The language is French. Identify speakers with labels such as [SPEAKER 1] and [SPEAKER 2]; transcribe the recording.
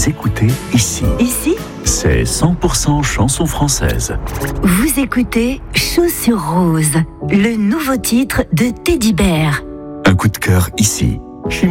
[SPEAKER 1] Vous écoutez ici.
[SPEAKER 2] Ici,
[SPEAKER 1] C'est 100% chanson française.
[SPEAKER 2] vous écoutez Chaussures Roses, le nouveau titre de Teddy Bear.
[SPEAKER 1] Un coup de cœur ici. Chez